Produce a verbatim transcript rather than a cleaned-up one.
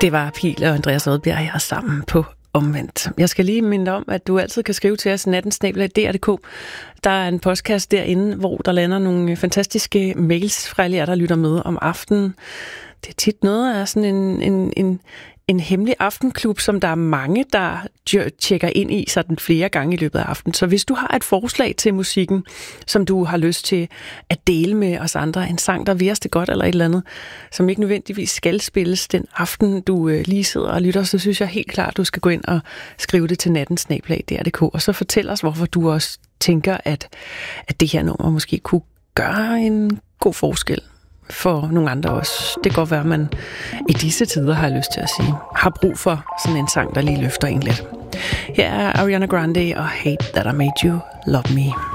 Det var Pihl og Andreas Odbjerg her sammen på Omvendt. Jeg skal lige minde om, at du altid kan skrive til os natten snabel-a d r punktum d k. Der er en podcast derinde, hvor der lander nogle fantastiske mails fra alle jer, der lytter med om aftenen. Det er tit noget af sådan en, en, en, en hemmelig aftenklub, som der er mange, der tjekker ind i sådan flere gange i løbet af aftenen. Så hvis du har et forslag til musikken, som du har lyst til at dele med os andre, en sang, der virker det godt eller et eller andet, som ikke nødvendigvis skal spilles den aften, du lige sidder og lytter, så synes jeg helt klart, at du skal gå ind og skrive det til natten snabel-a d r punktum d k, og så fortæl os, hvorfor du også tænker, at, at det her nummer måske kunne gøre en god forskel for nogle andre også. Det kan godt være, at man i disse tider, har jeg lyst til at sige, har brug for sådan en sang, der lige løfter en lidt. Her er Ariana Grande og Hate That I Made You Love Me.